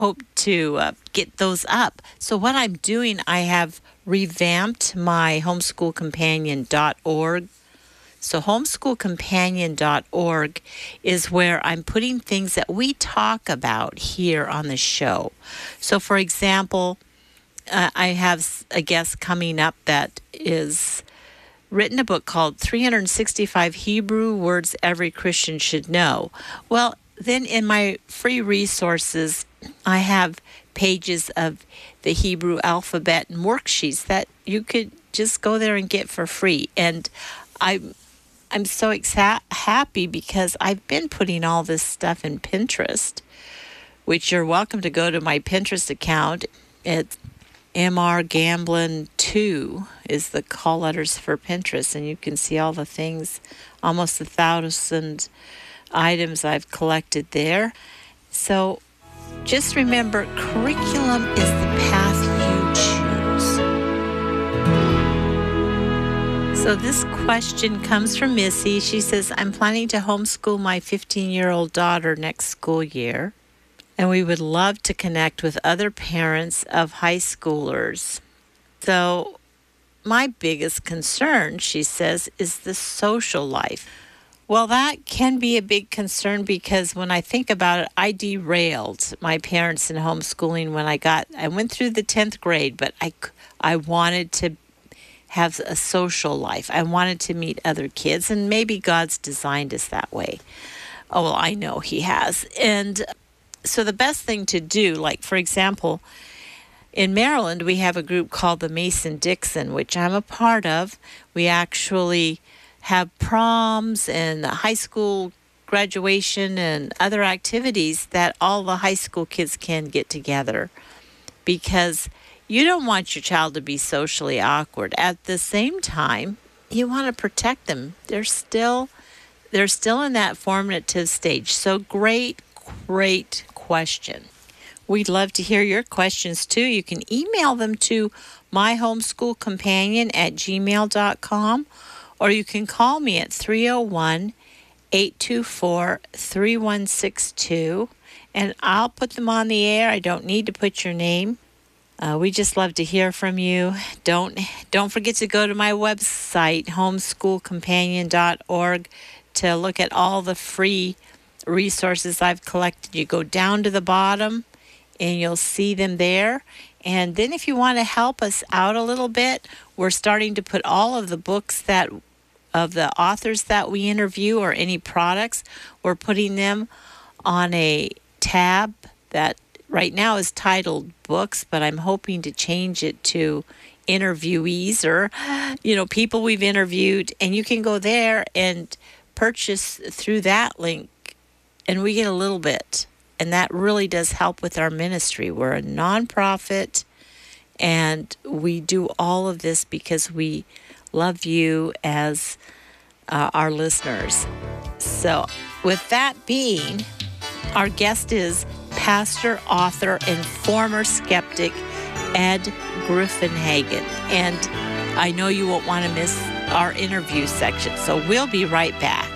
hope to get those up. So what I'm doing, I have revamped my homeschoolcompanion.org. So homeschoolcompanion.org is where I'm putting things that we talk about here on the show. So for example, I have a guest coming up that is written a book called 365 Hebrew Words Every Christian Should Know. Well, then in my free resources, I have pages of the Hebrew alphabet and worksheets that you could just go there and get for free. And I'm so happy because I've been putting all this stuff in Pinterest, which you're welcome to go to my Pinterest account. It's MR Gamblin 2 is the call letters for Pinterest, and you can see all the things, almost 1,000 items I've collected there. So just remember, curriculum is the path you choose. So this question comes from Missy. She says, I'm planning to homeschool my 15-year-old daughter next school year, and we would love to connect with other parents of high schoolers. So my biggest concern, she says, is the social life. Well, that can be a big concern because when I think about it, I derailed my parents in homeschooling when I went through the 10th grade, but I wanted to have a social life. I wanted to meet other kids, and maybe God's designed us that way. Oh, well, I know He has. And so the best thing to do, like, for example, in Maryland, we have a group called the Mason-Dixon, which I'm a part of. We actually have proms and high school graduation and other activities that all the high school kids can get together, because you don't want your child to be socially awkward. At the same time, you want to protect them. They're still in that formative stage. So great question. We'd love to hear your questions too. You can email them to myhomeschoolcompanion@gmail.com, or you can call me at 301-824-3162, and I'll put them on the air. I don't need to put your name. We just love to hear from you. Don't forget to go to my website, homeschoolcompanion.org, to look at all the free resources I've collected. You go down to the bottom and you'll see them there. And then if you want to help us out a little bit, we're starting to put all of the books of the authors that we interview, or any products, we're putting them on a tab that right now is titled Books, but I'm hoping to change it to Interviewees, or people we've interviewed. And you can go there and purchase through that link, and we get a little bit, and that really does help with our ministry. We're a nonprofit, and we do all of this because we love you as our listeners. So with that being, our guest is pastor, author, and former skeptic Ed Griffinhagen, and I know you won't want to miss our interview section, so we'll be right back.